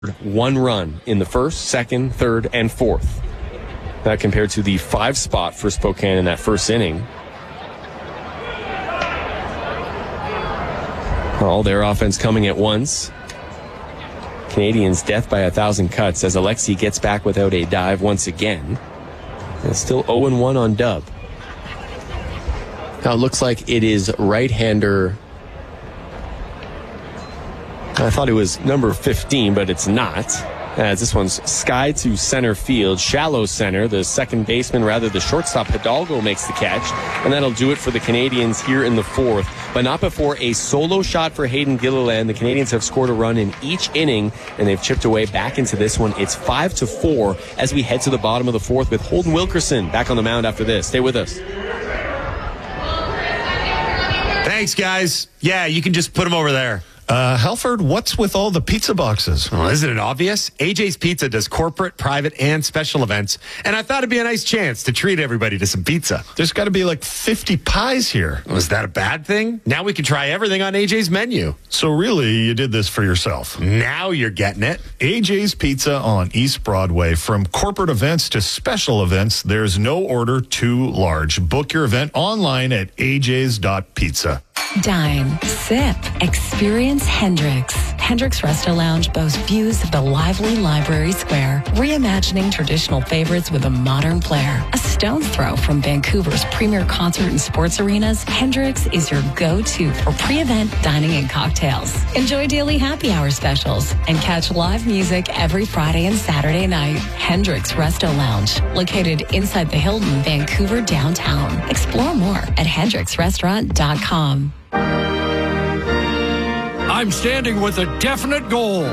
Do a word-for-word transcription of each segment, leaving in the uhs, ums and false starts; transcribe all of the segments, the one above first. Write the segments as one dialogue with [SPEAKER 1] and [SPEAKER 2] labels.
[SPEAKER 1] one run in the first, second, third, and fourth. That compared to the five spot for Spokane in that first inning. All their offense coming at once. Canadians death by a thousand cuts as Alexi gets back without a dive once again. And still oh and one on Dub. Now it looks like it is right-hander. I thought it was number fifteen, but it's not. As this one's sky to center field, shallow center. The second baseman, rather the shortstop, Hidalgo, makes the catch. And that'll do it for the Canadians here in the fourth. But not before a solo shot for Hayden Gilliland. The Canadians have scored a run in each inning, and they've chipped away back into this one. It's five to four as we head to the bottom of the fourth with Holden Wilkerson back on the mound after this. Stay with us.
[SPEAKER 2] Thanks, guys. Yeah, you can just put them over there.
[SPEAKER 3] Uh, Halford, what's with all the pizza boxes?
[SPEAKER 2] Well, isn't it obvious? A J's Pizza does corporate, private, and special events, and I thought it'd be a nice chance to treat everybody to some pizza.
[SPEAKER 3] There's got to be like fifty pies here.
[SPEAKER 2] Was that a bad thing? Now we can try everything on A J's menu.
[SPEAKER 3] So really, you did this for yourself?
[SPEAKER 2] Now you're getting it.
[SPEAKER 3] A J's Pizza on East Broadway. From corporate events to special events, there's no order too large. Book your event online at a j's dot pizza.
[SPEAKER 4] Dine, sip, experience Hendrix. Hendrix Resto Lounge boasts views of the lively Library Square, reimagining traditional favorites with a modern flair. A stone's throw from Vancouver's premier concert and sports arenas, Hendrix is your go-to for pre-event dining and cocktails. Enjoy daily happy hour specials and catch live music every Friday and Saturday night. Hendrix Resto Lounge, located inside the Hilton, Vancouver downtown. Explore more at hendrix restaurant dot com.
[SPEAKER 5] I'm standing with a definite goal.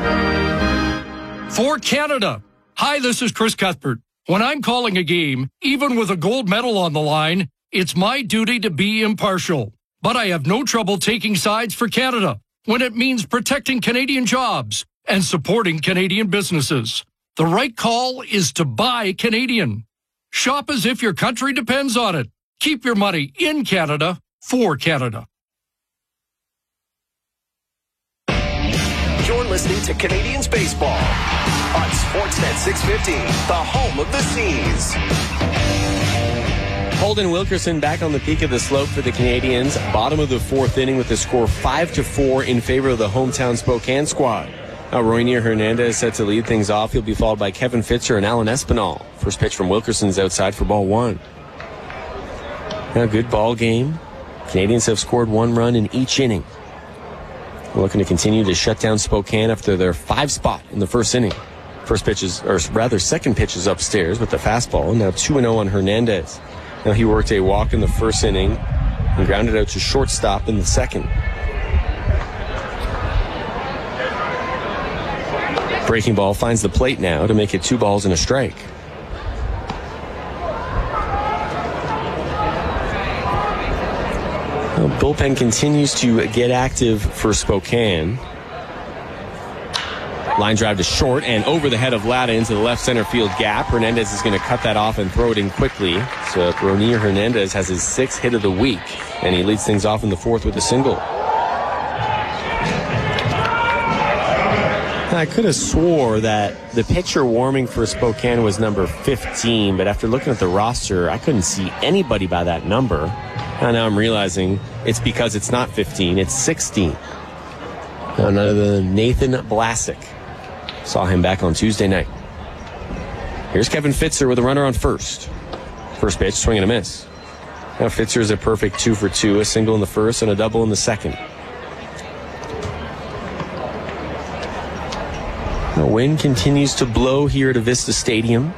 [SPEAKER 5] For Canada. Hi, this is Chris Cuthbert. When I'm calling a game, even with a gold medal on the line, it's my duty to be impartial. But I have no trouble taking sides for Canada when it means protecting Canadian jobs and supporting Canadian businesses. The right call is to buy Canadian. Shop as if your country depends on it. Keep your money in Canada for Canada.
[SPEAKER 6] You're listening to Canadians Baseball on Sportsnet six fifty, the home of the Seas.
[SPEAKER 1] Holden Wilkerson back on the peak of the slope for the Canadians. Bottom of the fourth inning with the score five to four in favor of the hometown Spokane squad. Now Roynier Hernandez set to lead things off. He'll be followed by Kevin Fitzer and Alan Espinal. First pitch from Wilkerson's outside for ball one. Now good ball game. Canadians have scored one run in each inning. We're looking to continue to shut down Spokane after their five spot in the first inning. First pitch is, or rather second pitch is upstairs with the fastball. Now two and oh on Hernandez. Now he worked a walk in the first inning and grounded out to shortstop in the second. Breaking ball finds the plate now to make it two balls and a strike. The bullpen continues to get active for Spokane. Line drive to short and over the head of Latta into the left center field gap. Hernandez is going to cut that off and throw it in quickly. So Roynier Hernandez has his sixth hit of the week, and he leads things off in the fourth with a single. I could have swore that the pitcher warming for Spokane was number fifteen, but after looking at the roster, I couldn't see anybody by that number. And now I'm realizing it's because it's not fifteen, it's sixteen. None other than Nathan Blasek. Saw him back on Tuesday night. Here's Kevin Fitzer with a runner on first. First pitch, swing and a miss. Now Fitzer is a perfect two for two, a single in the first and a double in the second. The wind continues to blow here at Avista Stadium.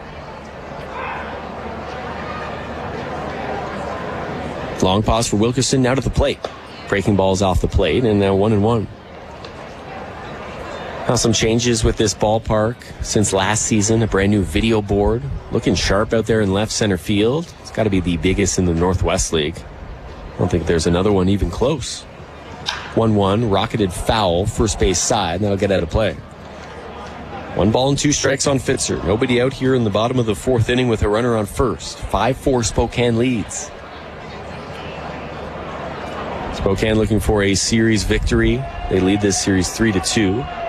[SPEAKER 1] Long pause for Wilkerson, now to the plate. Breaking balls off the plate, and now one and one. Now some changes with this ballpark since last season. A brand new video board. Looking sharp out there in left center field. It's got to be the biggest in the Northwest League. I don't think there's another one even close. one one, rocketed foul, first base side, and that'll get out of play. One ball and two strikes on Fitzer. Nobody out here in the bottom of the fourth inning with a runner on first. five four Spokane leads. Spokane looking for a series victory. They lead this series three to two.